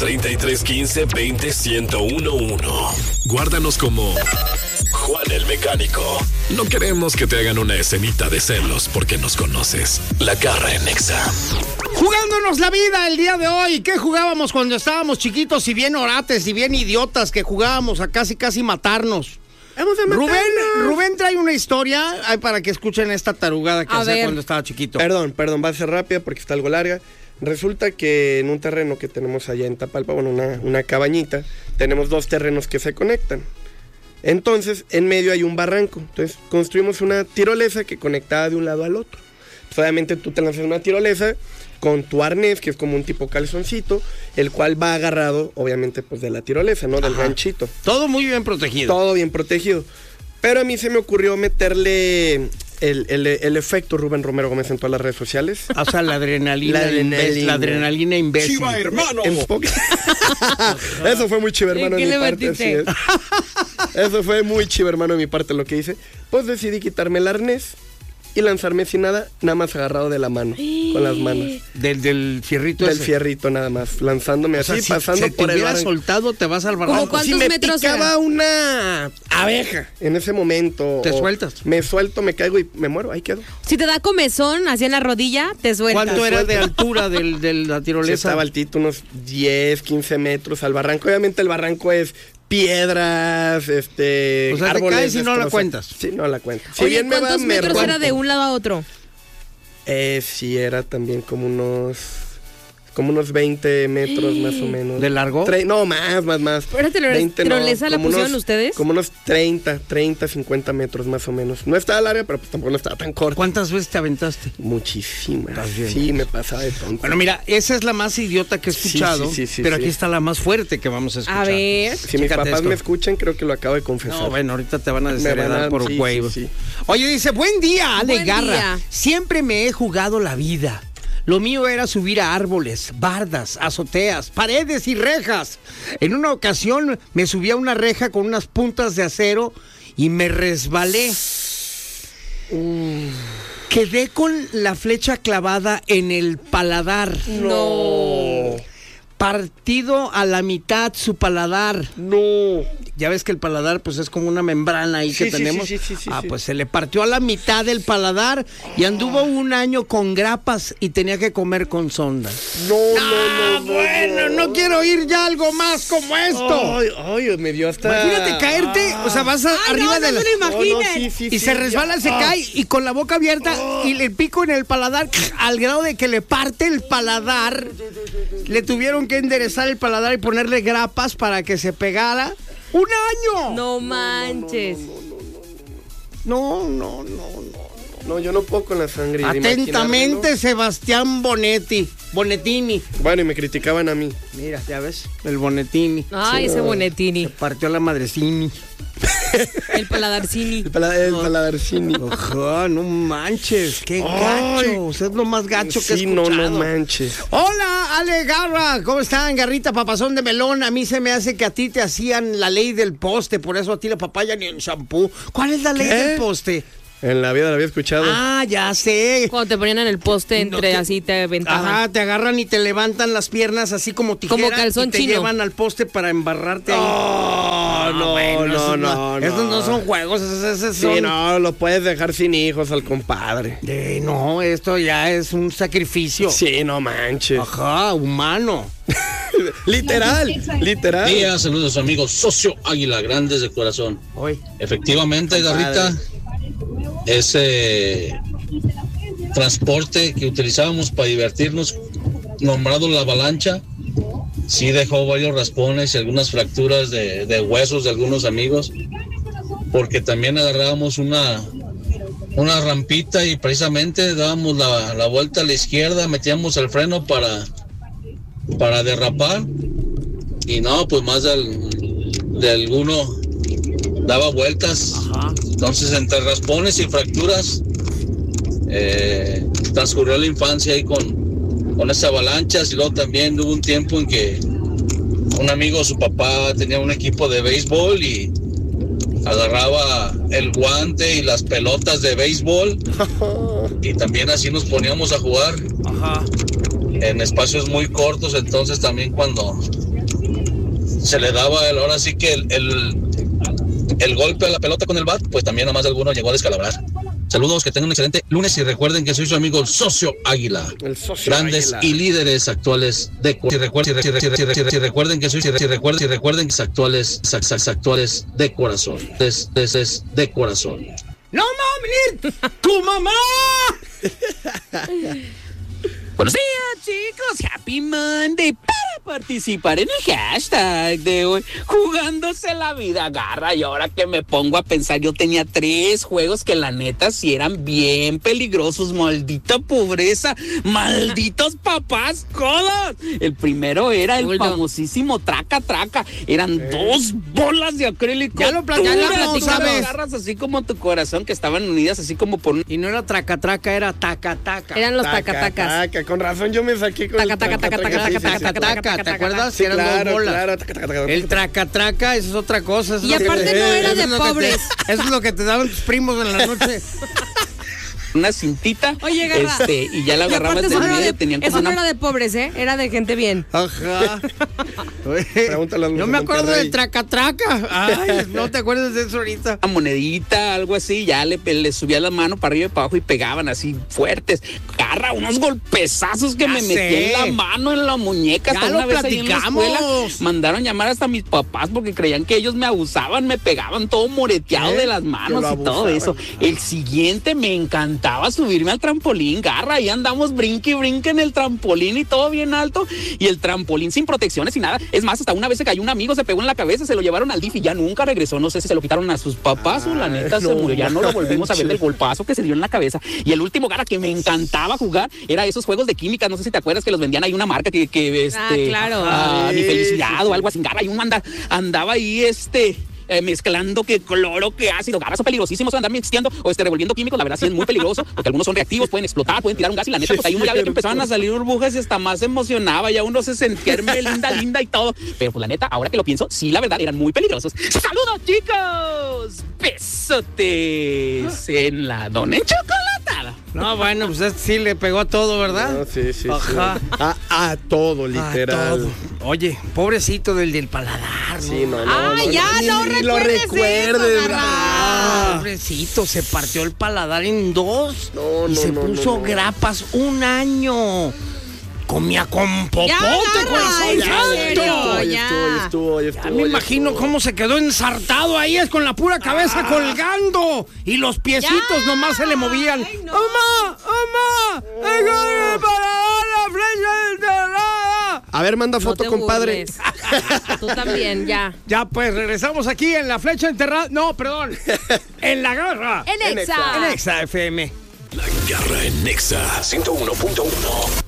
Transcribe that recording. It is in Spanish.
1-800-3315-20111. Guárdanos como Juan el Mecánico. No queremos que te hagan una escenita de celos porque nos conoces. La Garra en Nexa. Jugándonos la vida el día de hoy. ¿Qué jugábamos cuando estábamos chiquitos y bien orates y bien idiotas que jugábamos a casi matarnos? Rubén trae una historia para que escuchen esta tarugada que hacía cuando estaba chiquito. Perdón, va a ser rápida porque está algo larga. Resulta que en un terreno que tenemos allá en Tapalpa, bueno, una cabañita, tenemos 2 terrenos que se conectan. Entonces, en medio hay un barranco. Entonces, construimos una tirolesa que conectaba de un lado al otro. Pues, obviamente, tú te lanzas una tirolesa con tu arnés, que es como un tipo calzoncito, el cual va agarrado, obviamente, pues de la tirolesa, ¿no? Del ganchito. Todo muy bien protegido. Todo bien protegido. Pero a mí se me ocurrió meterle el efecto Rubén Romero Gómez en todas las redes sociales. O sea, la adrenalina imbécil. ¡Chiva, hermano! Eso fue muy chiva, hermano, de mi parte. Así es. Eso fue muy chiva, hermano, de mi parte lo que hice. Pues decidí quitarme el arnés y lanzarme sin nada más agarrado de la mano, con las manos. Del fierrito Del fierrito nada más, lanzándome así, pasando por el barranco. Soltado, te vas al barranco. ¿Cómo cuántos metros Si me picaba una abeja en ese momento. ¿Te sueltas? Me suelto, me caigo y me muero, ahí quedo. Si te da comezón, así en la rodilla, te sueltas. ¿Cuánto era de altura de la tirolesa? Estaba altito, unos 10, 15 metros al barranco. Obviamente el barranco es piedras, o sea, árboles. Te caes y no la cuentas. Sí, no la cuento. Si Oye, bien ¿cuántos metros era de un lado a otro? Sí, era también como unos 20 metros más o menos. ¿De largo? No, más. ¿Pero tirolesa la pusieron ustedes? Como unos 30, 50 metros más o menos. No estaba larga, pero pues tampoco no estaba tan corta. ¿Cuántas veces te aventaste? Muchísimas. Sí, me pasaba de tonto. Bueno, mira, esa es la más idiota que he escuchado, pero aquí está la más fuerte que vamos a escuchar. A ver. Si mis papás me escuchan, creo que lo acabo de confesar. No, bueno, ahorita te van a desheredar por güey. Sí. Oye, dice, buen día, Ale Buen Garra. día. Siempre me he jugado la vida. Lo mío era subir a árboles, bardas, azoteas, paredes y rejas. En una ocasión me subí a una reja con unas puntas de acero y me resbalé. Quedé con la flecha clavada en el paladar. No. Partido a la mitad su paladar. No. Ya ves que el paladar pues es como una membrana ahí que tenemos. Sí. Pues se le partió a la mitad el paladar y anduvo un año con grapas y tenía que comer con sonda. No quiero oír ya algo más como esto. Ay, me dio hasta... Imagínate caerte, o sea, vas arriba de la... y se resbala, se cae y con la boca abierta y le pico en el paladar al grado de que le parte el paladar. Le tuvieron que enderezar el paladar y ponerle grapas para que se pegara. ¡Un año! No manches. No. No, yo no puedo con la sangre. Atentamente, Sebastián Bonettini. Bueno, y me criticaban a mí. Mira, ya ves, el Bonettini. Ay, ese Bonettini. Se partió la madrecini. El paladarcini. El paladarcini. Ojo, no manches, qué gacho. O sea, es lo más gacho que he escuchado. No manches. Hola, Ale Garra, ¿cómo están? Garrita, papazón de melón. A mí se me hace que a ti te hacían la ley del poste, por eso a ti la papaya ni en shampoo. ¿Cuál es la ley del poste? En la vida la había escuchado. Ah, ya sé. Cuando te ponían en el poste así te aventaban. Ajá, te agarran y te levantan las piernas así como tijera. Como calzón y te chino. llevan al poste para embarrarte ahí. No. Esos no son juegos, esos son... Sí, no, lo puedes dejar sin hijos al compadre. No, esto ya es un sacrificio. Sí, no manches. Ajá, humano. Literal. Días, saludos amigos, Socio Águila Grandes de corazón. Hoy. Efectivamente, Garrita, ese transporte que utilizábamos para divertirnos, nombrado la avalancha, sí dejó varios raspones y algunas fracturas de huesos de algunos amigos, porque también agarrábamos una rampita y precisamente dábamos la vuelta a la izquierda, metíamos el freno para derrapar y no, pues más de alguno daba vueltas. Ajá. Entonces entre raspones y fracturas transcurrió la infancia ahí con esas avalanchas. Y luego también hubo un tiempo en que un amigo, su papá tenía un equipo de béisbol y agarraba el guante y las pelotas de béisbol y también así nos poníamos a jugar. Ajá. En espacios muy cortos. Entonces también cuando se le daba ahora sí que el golpe a la pelota con el bat, pues también nomás alguno llegó a descalabrar. Saludos, que tengan un excelente lunes y recuerden que soy su amigo el Socio Águila. El Socio Grandes Águila. y líderes actuales de recuerden que soy recuerden que actuales de corazón. De corazón. ¡No mames! ¡Tu mamá! Buenos días, chicos. Happy Monday. Para participar en el hashtag de hoy, jugándose la vida garra. Y ahora que me pongo a pensar, yo tenía 3 juegos que la neta sí eran bien peligrosos. Maldita pobreza, malditos papás codos. El primero era el famosísimo traca. Eran 2 bolas de acrílico. Ya lo platicamos, ¿sabes? Agarras así como tu corazón, que estaban unidas así como por... Y no era traca, era taca. Eran los tacatacas. Con razón yo me saqué con Taca. ¿Te acuerdas? Sí, Eran claro, 2 bolas. claro. El traca, eso es otra cosa. Y aparte no era de pobres. Eso es lo que te daban tus primos en la noche. una cintita. Oye, Garra. Y ya la agarrabas del medio, tenían como eso una... no era de pobres, ¿eh? Era de gente bien. Ajá. Pregúntale a los no de me acuerdo Monterrey. del traca. Ay, no te acuerdas de eso ahorita. Una monedita, algo así, ya le subía la mano para arriba y para abajo y pegaban así fuertes. Garra, unos golpezazos que Ya me metí en la mano, en la muñeca. Ya hasta lo una vez ahí en la escuela platicamos. mandaron llamar hasta a mis papás porque creían que ellos me abusaban, me pegaban todo moreteado de las manos lo y todo abusaban. eso. El siguiente me encantaba subirme al trampolín, Garra, ahí andamos brinque en el trampolín y todo bien alto, y el trampolín sin protecciones y nada. Es más, hasta una vez se cayó un amigo, se pegó en la cabeza, se lo llevaron al DIF y ya nunca regresó. No sé si se lo quitaron a sus papás o la neta se murió. Ya no lo volvimos a ver del golpazo que se dio en la cabeza. Y el último, Garra, que me encantaba jugar, era esos juegos de química. No sé si te acuerdas que los vendían ahí una marca que claro. Mi felicidad o algo así. Garra, y uno andaba ahí mezclando que cloro, que ácido. Garra, son peligrosísimos andar mezclando o revolviendo químicos. La verdad sí es muy peligroso porque algunos son reactivos, pueden explotar, pueden tirar un gas y la neta, pues ahí uno ya ve que empezaban a salir burbujas y hasta más se emocionaba, ya uno se sentía linda y todo. Pero pues la neta, ahora que lo pienso, sí, la verdad, eran muy peligrosos. ¡Saludos, chicos! ¡Besotes en la dona enchocolatada! No, bueno, pues sí le pegó a todo, ¿verdad? No, sí. Ajá. A todo, literal. A todo. Oye, pobrecito del paladar, ¿no? Sí, no. Ya no ni lo recuerdes, eso, Garra. Pobrecito, se partió el paladar en 2 No, y se puso no. grapas 1 año. Comía con popote, Garra, corazón en santo. serio. Ya estuvo. Ya me imagino cómo se quedó ensartado ahí, es con la pura cabeza colgando. Y los piecitos nomás se le movían. Ay, no. ¡Mamá! ¡Déjame parar la flecha enterrada! A ver, manda No foto, te compadre. burles. Tú también, ya. Ya, pues, regresamos aquí en la flecha enterrada. No, perdón. En la garra. En Exa. En Exa FM. La Garra en Nexa 101.1.